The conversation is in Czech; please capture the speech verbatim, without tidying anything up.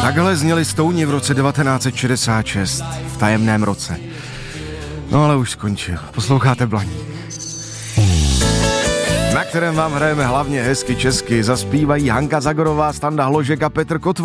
Takhle zněli Stouni v roce devatenáct set šedesát šest, v tajemném roce. No ale už skončil. Posloucháte Blaník, na kterém vám hrajeme hlavně hezky česky. Zaspívají Hanka Zagorová, Standa Hložek a Petr Kotva.